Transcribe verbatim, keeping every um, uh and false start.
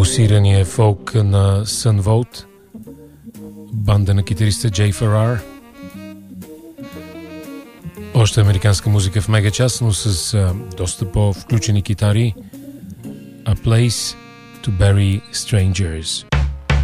форсирания фолк на Sun Volt, банда на китариста Джей Феррар. Още американска музика в мегачас, но с а, доста по-включени китари. A Place to Bury Strangers.